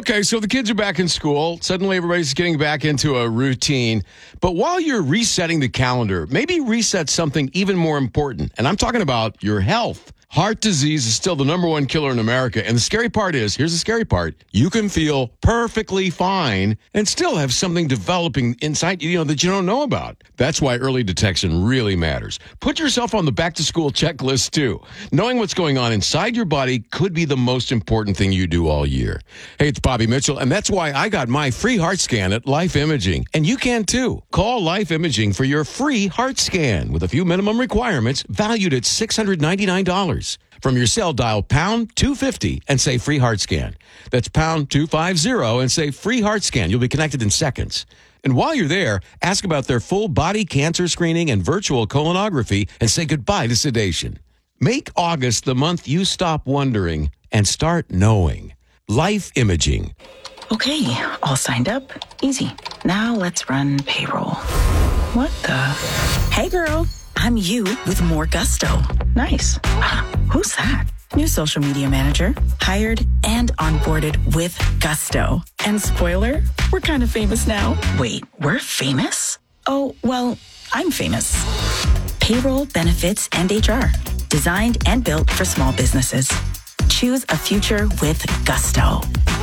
Okay, so the kids are back in school. Suddenly everybody's getting back into a routine. But while you're resetting the calendar, maybe reset something even more important. And I'm talking about your health. Heart disease is still the number one killer in America. And the scary part is, here's the scary part, you can feel perfectly fine and still have something developing inside you, that you don't know about. That's why early detection really matters. Put yourself on the back-to-school checklist, too. Knowing what's going on inside your body could be the most important thing you do all year. Hey, it's Bobby Mitchell, and that's why I got my free heart scan at Life Imaging. And you can, too. Call Life Imaging for your free heart scan with a few minimum requirements valued at $699. From your cell, dial pound 250 and say free heart scan. That's pound 250 and say free heart scan. You'll be connected in seconds. And while you're there, ask about their full body cancer screening and virtual colonography and say goodbye to sedation. Make August the month you stop wondering and start knowing. Life Imaging. Okay, all signed up. Easy. Now let's run payroll. What the? Hey, girl. I'm you with more gusto. Nice. Who's that? New social media manager. Hired and onboarded with gusto. And spoiler, we're kind of famous now. Wait, we're famous? Oh, well, I'm famous. Payroll, benefits, and HR. Designed and built for small businesses. Choose a future with gusto.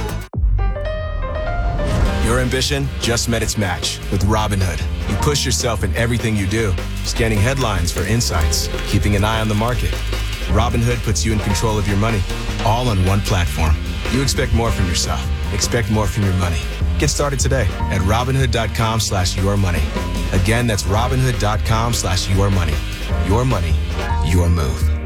Your ambition just met its match with Robinhood. You push yourself in everything you do, scanning headlines for insights, keeping an eye on the market. Robinhood puts you in control of your money, all on one platform. You expect more from yourself. Expect more from your money. Get started today at Robinhood.com/yourmoney. Again, that's Robinhood.com/yourmoney. Your money, your move.